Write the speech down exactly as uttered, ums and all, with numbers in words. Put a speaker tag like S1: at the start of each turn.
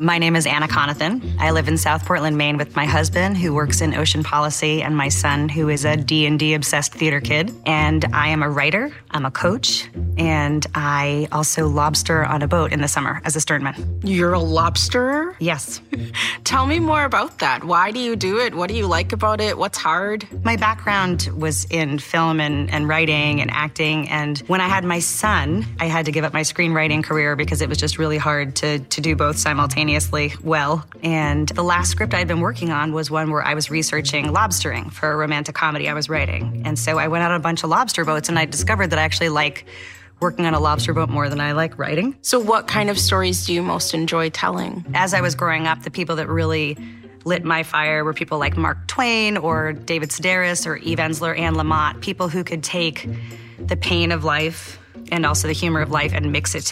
S1: My name is Anna Conathan. I live in South Portland, Maine with my husband, who works in ocean policy, and my son, who is a D and D obsessed theater kid. And I am a writer, I'm a coach, and I also lobster on a boat in the summer as a sternman.
S2: You're a lobsterer?
S1: Yes.
S2: Tell me more about that. Why do you do it? What do you like about it? What's hard?
S1: My background was in film and, and writing and acting, and when I had my son, I had to give up my screenwriting career because it was just really hard to, to do both simultaneously well. And the last script I'd been working on was one where I was researching lobstering for a romantic comedy I was writing. And so I went out on a bunch of lobster boats, and I discovered that I actually like working on a lobster boat more than I like writing.
S2: So what kind of stories do you most enjoy telling?
S1: As I was growing up, the people that really lit my fire were people like Mark Twain or David Sedaris or Eve Ensler, Anne Lamott, people who could take the pain of life and also the humor of life and mix it